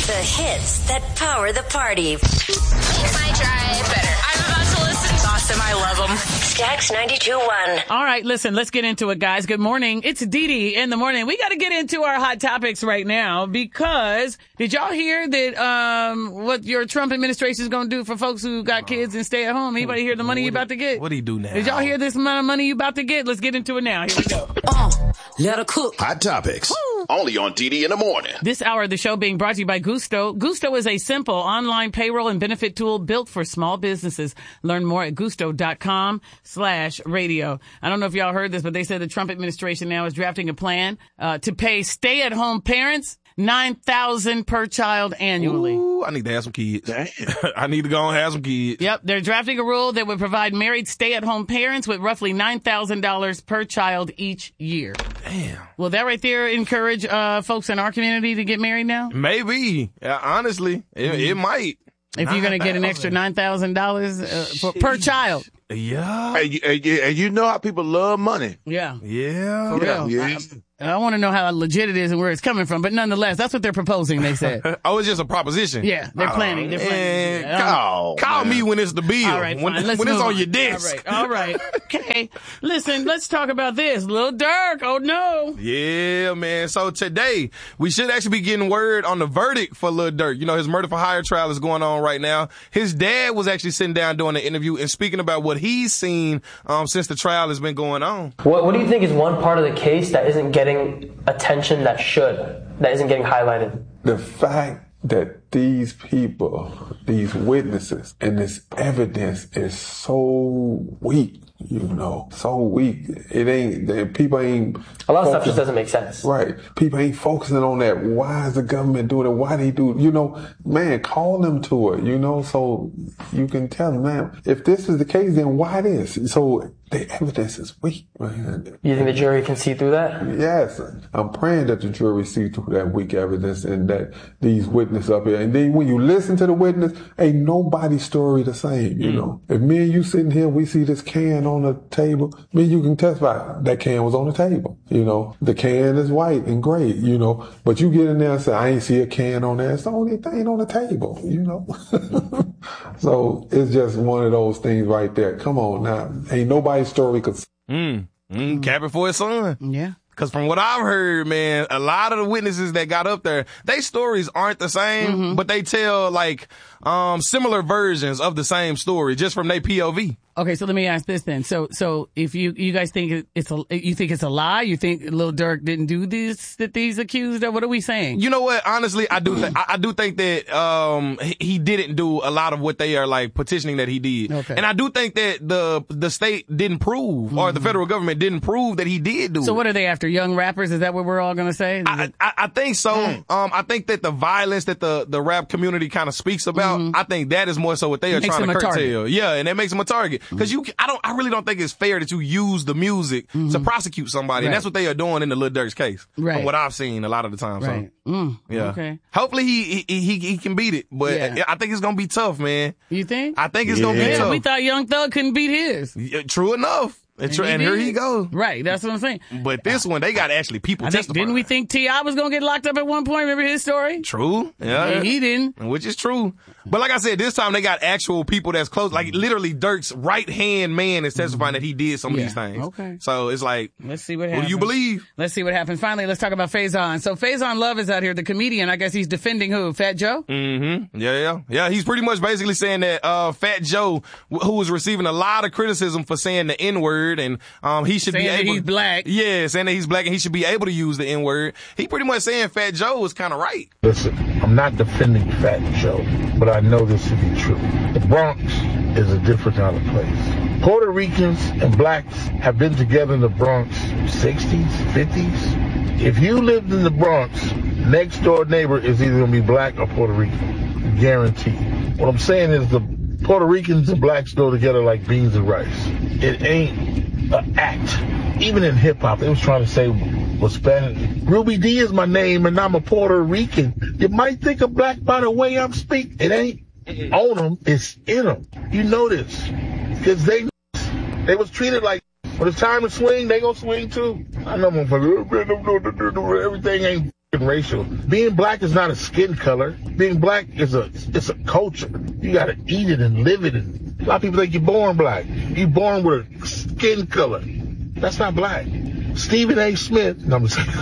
The hits that power the party. Make my drive better. I'm about to listen. Awesome. I love them. Stax 92.1. All right, listen, let's get into it, guys. Good morning. It's Dee Dee in the morning. We got to get into our hot topics right now because did y'all hear that what your Trump administration is going to do for folks who got kids and stay at home? Anybody hear the money you about to get? What do you do now? Did y'all hear this amount of money you about to get? Let's get into it now. Here we go. Let her cook. Hot topics. Only on DD in the morning. This hour of the show being brought to you by Gusto. Gusto is a simple online payroll and benefit tool built for small businesses. Learn more at gusto.com/radio. I don't know if y'all heard this, but they said the Trump administration now is drafting a plan to pay stay-at-home parents $9,000 per child annually. Ooh, I need to have some kids. Damn. I need to go and have some kids. Yep, they're drafting a rule that would provide married stay-at-home parents with roughly $9,000 per child each year. Damn. Will that right there encourage folks in our community to get married now? Maybe. Honestly, it might. If you're going to get an extra $9,000 per child. Yeah. And you know how people love money. Yeah. Yeah. For real. Yeah. I want to know how legit it is and where it's coming from, but nonetheless, that's what they're proposing, they said. Oh, it's just a proposition. Yeah, they're planning. Call me when it's the bill. All right, when let's it's move on your desk. All right. Okay. Listen, let's talk about this. Lil Durk. Oh, no. Yeah, man. So today, we should actually be getting word on the verdict for Lil Durk. You know, his murder for hire trial is going on right now. His dad was actually sitting down doing an interview and speaking about what he's seen since the trial has been going on. What do you think is one part of the case that isn't getting attention that isn't getting highlighted? The fact that these people, these witnesses, and this evidence is so weak, so weak. People ain't. A lot of stuff just doesn't make sense. Right. People ain't focusing on that. Why is the government doing it? Why they do it? Man, call them to it, so you can tell them, man, if this is the case, then why this? So the evidence is weak, man. You think the jury can see through that? Yes. I'm praying that the jury see through that weak evidence and that these witnesses up here. And then when you listen to the witness, ain't nobody's story the same, If me and you sitting here, we see this can on the table, me and you can testify that can was on the table, The can is white and gray, But you get in there and say, I ain't see a can on there. It's the only thing on the table, So it's just one of those things right there. Come on now. Ain't nobody's story could. Cap it for his son. Yeah. Because from what I've heard, man, a lot of the witnesses that got up there, their stories aren't the same, but they tell similar versions of the same story just from their POV. Okay, so let me ask this then. So if you guys think it's a lie, you think Lil Durk didn't do this, that these accused of? What are we saying? You know what? Honestly, I do think that he didn't do a lot of what they are petitioning that he did. Okay. And I do think that the state didn't prove or the federal government didn't prove that he did do it. So what are they after? Young rappers? Is that what we're all going to say? I think so. I think that the violence that the rap community kind of speaks about, I think that is more so what they are trying to curtail. Yeah, and that makes them a target. Because I really don't think it's fair that you use the music to prosecute somebody, and that's what they are doing in the Lil Durk's case. Right. From what I've seen a lot of the time. Right. So, yeah. Okay. Hopefully he can beat it, but I think it's gonna be tough, man. You think? I think it's gonna be tough. We thought Young Thug couldn't beat his. True enough. And here he goes. Right, that's what I'm saying. But this one, they got actually people testifying. Didn't we think T.I. was going to get locked up at one point? Remember his story? True. Yeah. And he didn't. Which is true. But like I said, this time they got actual people that's close. Like literally Durk's right-hand man is testifying that he did some of these things. Okay. So it's like, let's see what happens. Who do you believe? Let's see what happens. Finally, let's talk about Faison. So Faison Love is out here, the comedian. I guess he's defending who? Fat Joe? Mm-hmm. Yeah. He's pretty much basically saying that Fat Joe, who was receiving a lot of criticism for saying the N-word, and he should be able. He's black. Yeah, saying that he's black and he should be able to use the N-word. He pretty much saying Fat Joe is kind of right. Listen, I'm not defending Fat Joe, but I know this to be true. The Bronx is a different kind of place. Puerto Ricans and blacks have been together in the Bronx 60s, 50s. If you lived in the Bronx, next door neighbor is either going to be black or Puerto Rican. Guaranteed. What I'm saying is the Puerto Ricans and blacks go together like beans and rice. It ain't an act. Even in hip-hop, they was trying to say was Spanish. Ruby D is my name, and I'm a Puerto Rican. You might think of black by the way I'm speaking. It ain't on them, it's in them. You know this. Because they was treated like, when it's time to swing, they gonna swing too. I know motherfuckers, everything ain't racial. Being black is not a skin color. Being black is it's a culture. You gotta eat it and live it. And a lot of people think you're born black. You're born with a skin color. That's not black. Stephen A. Smith. No, I'm just saying.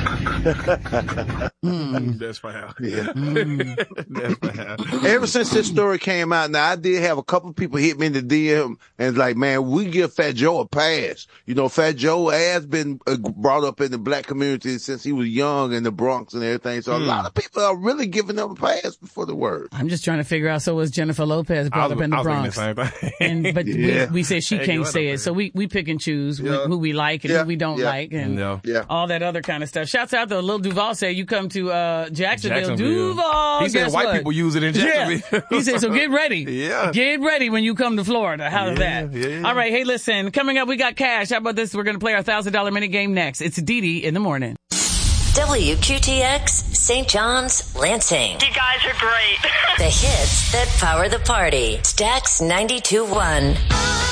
That's foul. Yeah. That's foul. Ever since this story came out, now I did have a couple people hit me in the DM and like, man, we give Fat Joe a pass. You know, Fat Joe has been brought up in the black community since he was young in the Bronx and everything. So a lot of people are really giving him a pass before the word. I'm just trying to figure out. So was Jennifer Lopez brought up in the Bronx? But we said she can't say it, so we pick and choose who we like and who we don't like, and all that other kind of stuff. Shouts out to Lil Duval. Said you come to Jacksonville. Duval. He said white people use it in Jacksonville. Yeah. He said, so get ready. Yeah. Get ready when you come to Florida. How's that? Yeah. All right. Hey, listen. Coming up, we got cash. How about this? We're going to play our $1,000 minute game next. It's Dee in the morning. WQTX, St. John's, Lansing. You guys are great. The hits that power the party. Stax 92.1.